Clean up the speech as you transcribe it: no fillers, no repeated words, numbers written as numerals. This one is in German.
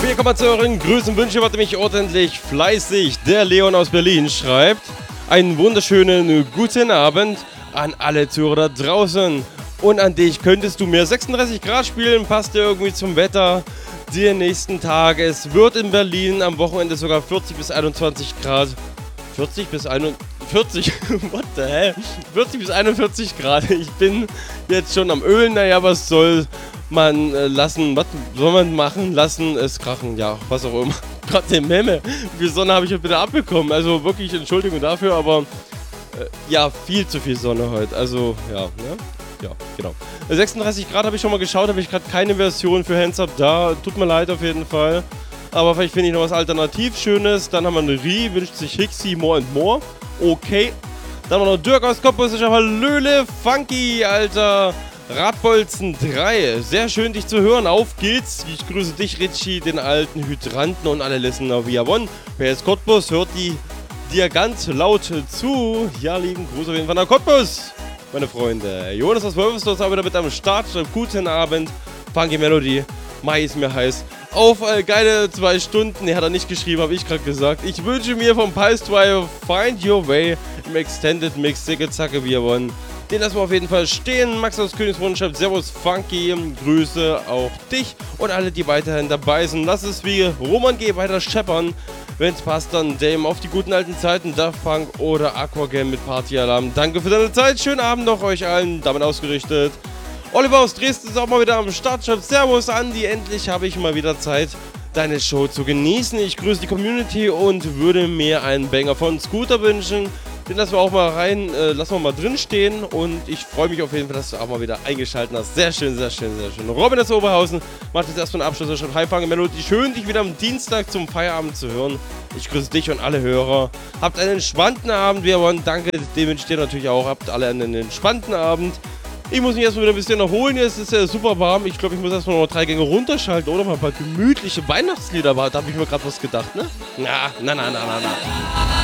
Willkommen mal zu euren Grüßen, Wünsche, warte mich ordentlich fleißig. Der Leon aus Berlin schreibt: Einen wunderschönen guten Abend an alle Zuhörer da draußen. Und an dich, könntest du mir 36 Grad spielen, passt dir irgendwie zum Wetter. Die nächsten Tage, es wird in Berlin am Wochenende sogar 40 bis 21 Grad. 40 bis 41, what the hell? 40 bis 41 Grad. Ich bin jetzt schon am Ölen, naja, was soll man lassen, was soll man machen, lassen es krachen, ja, was auch immer. Gott, den Memme, wie viel Sonne habe ich heute wieder abbekommen? Also wirklich Entschuldigung dafür, aber ja, viel zu viel Sonne heute, also ja, ne? Ja, genau. 36 Grad habe ich schon mal geschaut, habe ich gerade keine Version für Hands Up da. Tut mir leid auf jeden Fall. Aber vielleicht finde ich noch was alternativ Schönes. Dann haben wir einen Rie, wünscht sich Hixi, More and More. Okay. Dann haben wir noch Dirk aus Cottbus, ich habe Hallöle, Funky, Alter. Radbolzen 3. Sehr schön, dich zu hören. Auf geht's. Ich grüße dich, Richie, den alten Hydranten und alle Listener via One. Wer ist Cottbus, hört dir ganz laut zu. Ja, lieben Gruß auf jeden Fall nach Cottbus, meine Freunde. Jonas aus Wolfsdorf auch wieder mit am Start. Guten Abend. Funky Melody. Mai ist mir heiß. Auf geile 2 Stunden. Ne, hat er nicht geschrieben, habe ich gerade gesagt. Ich wünsche mir vom Pulse Drive Find Your Way im Extended Mix. Zicke Zacke via One. Den lassen wir auf jeden Fall stehen. Max aus Königsbrunn schreibt Servus Funky. Grüße auch dich und alle, die weiterhin dabei sind. Lass es wie Roman G. weiter scheppern. Wenn es passt, dann Dame auf die guten alten Zeiten, Daft Punk oder Aquagame mit Partyalarm. Danke für deine Zeit, schönen Abend noch euch allen, damit ausgerichtet. Oliver aus Dresden ist auch mal wieder am Start, schreibt Servus Andi, endlich habe ich mal wieder Zeit, deine Show zu genießen. Ich grüße die Community und würde mir einen Banger von Scooter wünschen. Den lassen wir auch mal rein, lassen wir mal drin stehen und ich freue mich auf jeden Fall, dass du auch mal wieder eingeschaltet hast. Sehr schön, sehr schön, sehr schön. Robin aus Oberhausen macht jetzt erstmal einen Abschluss. Er schreibt: Hi Funky Melody, schön dich wieder am Dienstag zum Feierabend zu hören. Ich grüße dich und alle Hörer. Habt einen entspannten Abend, wir wollen. Danke, den wünsche ich dir natürlich auch. Habt alle einen entspannten Abend. Ich muss mich erstmal wieder ein bisschen erholen. Jetzt ist ja super warm. Ich glaube, ich muss erstmal noch 3 Gänge runterschalten oder mal ein paar gemütliche Weihnachtslieder. Da habe ich mir gerade was gedacht, ne? Na.